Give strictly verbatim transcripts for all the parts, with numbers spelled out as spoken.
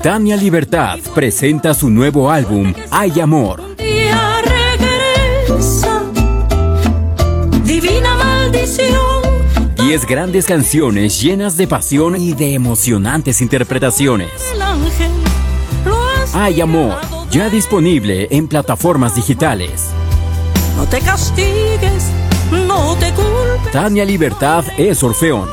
Tania Libertad presenta su nuevo álbum, Hay Amor. Divina maldición. Diez grandes canciones llenas de pasión y de emocionantes interpretaciones. Hay Amor, ya disponible en plataformas digitales. No te castigues, no te culpes. Tania Libertad es Orfeón.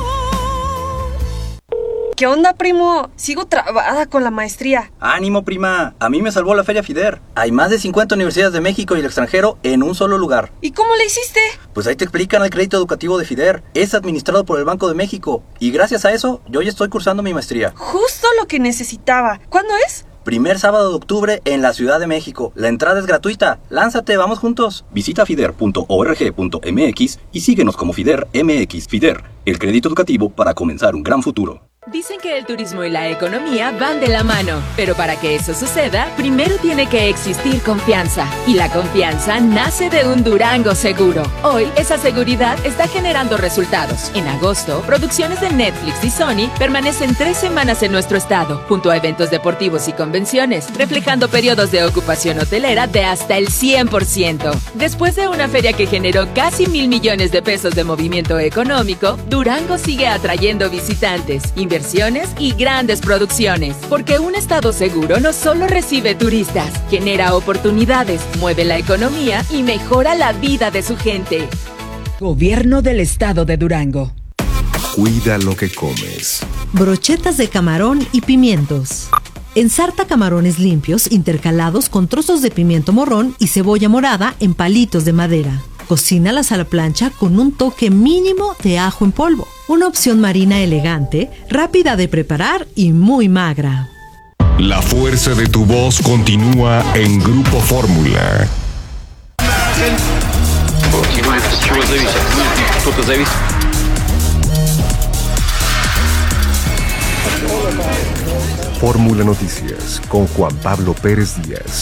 ¿Qué onda, primo? Sigo trabada con la maestría. ¡Ánimo, prima! A mí me salvó la Feria FIDER. Hay más de cincuenta universidades de México y el extranjero en un solo lugar. ¿Y cómo le hiciste? Pues ahí te explican el crédito educativo de FIDER. Es administrado por el Banco de México. Y gracias a eso, yo ya estoy cursando mi maestría. Justo lo que necesitaba. ¿Cuándo es? Primer sábado de octubre en la Ciudad de México. La entrada es gratuita. Lánzate, vamos juntos. Visita fider punto org punto m x y síguenos como FIDER M X. FIDER, el crédito educativo para comenzar un gran futuro. Dicen que el turismo y la economía van de la mano, pero para que eso suceda, primero tiene que existir confianza. Y la confianza nace de un Durango seguro. Hoy, esa seguridad está generando resultados. En agosto, producciones de Netflix y Sony permanecen tres semanas en nuestro estado, junto a eventos deportivos y convenciones, reflejando periodos de ocupación hotelera de hasta el cien por ciento. Después de una feria que generó casi mil millones de pesos de movimiento económico, Durango sigue atrayendo visitantes, inversionistas, y grandes producciones, porque un estado seguro no solo recibe turistas, genera oportunidades, mueve la economía y mejora la vida de su gente. Gobierno del Estado de Durango. Cuida lo que comes. Brochetas de camarón y pimientos. Ensarta camarones limpios intercalados con trozos de pimiento morrón y cebolla morada en palitos de madera. Cocínalas a la plancha con un toque mínimo de ajo en polvo. Una opción marina elegante, rápida de preparar y muy magra. La fuerza de tu voz continúa en Grupo Fórmula. Fórmula Noticias con Juan Pablo Pérez Díaz.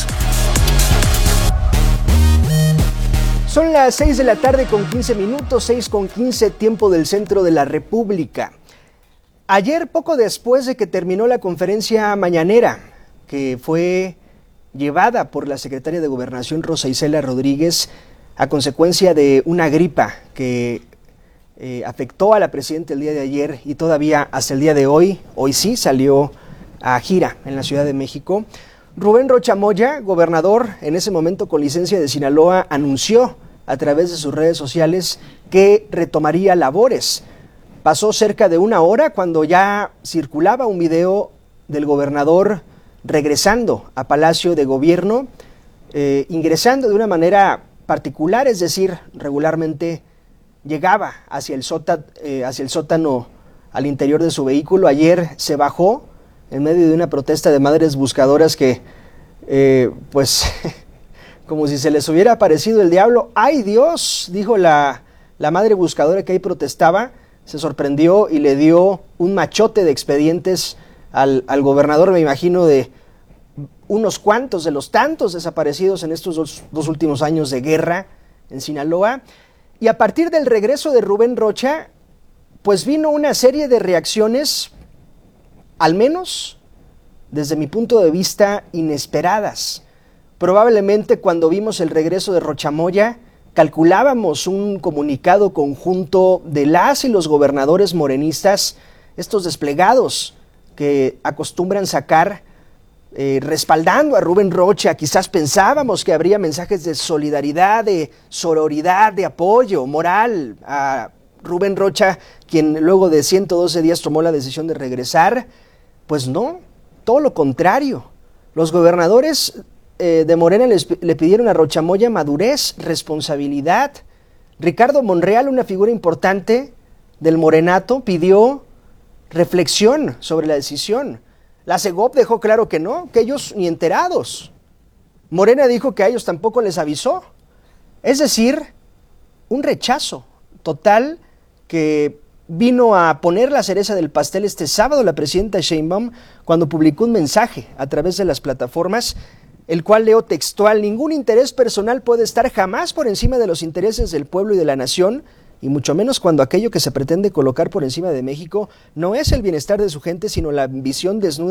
Son las seis de la tarde con quince minutos, seis con quince, tiempo del centro de la República. Ayer, poco después de que terminó la conferencia mañanera, que fue llevada por la secretaria de Gobernación Rosa Isela Rodríguez, a consecuencia de una gripa que eh, afectó a la presidenta el día de ayer y todavía hasta el día de hoy, hoy sí salió a gira en la Ciudad de México, Rubén Rocha Moya, gobernador en ese momento con licencia de Sinaloa, anunció a través de sus redes sociales que retomaría labores. Pasó cerca de una hora cuando ya circulaba un video del gobernador regresando a Palacio de Gobierno, eh, ingresando de una manera particular, es decir, regularmente llegaba hacia el, sótano, eh, hacia el sótano al interior de su vehículo. Ayer se bajó en medio de una protesta de madres buscadoras que, eh, pues... como si se les hubiera aparecido el diablo. ¡Ay, Dios!, dijo la, la madre buscadora que ahí protestaba, se sorprendió y le dio un machote de expedientes al, al gobernador, me imagino, de unos cuantos de los tantos desaparecidos en estos dos, dos últimos años de guerra en Sinaloa. Y a partir del regreso de Rubén Rocha, pues vino una serie de reacciones, al menos desde mi punto de vista, inesperadas. Probablemente cuando vimos el regreso de Rocha Moya, calculábamos un comunicado conjunto de las y los gobernadores morenistas, estos desplegados que acostumbran sacar eh, respaldando a Rubén Rocha. Quizás pensábamos que habría mensajes de solidaridad, de sororidad, de apoyo moral a Rubén Rocha, quien luego de ciento doce días tomó la decisión de regresar. Pues no, todo lo contrario. Los gobernadores eh, de Morena les, le pidieron a Rocha Moya madurez, responsabilidad. Ricardo Monreal, una figura importante del morenato, pidió reflexión sobre la decisión. La Segov dejó claro que no, que ellos ni enterados. Morena dijo que a ellos tampoco les avisó. Es decir, un rechazo total que vino a poner la cereza del pastel este sábado la presidenta Sheinbaum cuando publicó un mensaje a través de las plataformas, el cual leo textual: ningún interés personal puede estar jamás por encima de los intereses del pueblo y de la nación, y mucho menos cuando aquello que se pretende colocar por encima de México no es el bienestar de su gente, sino la ambición desnuda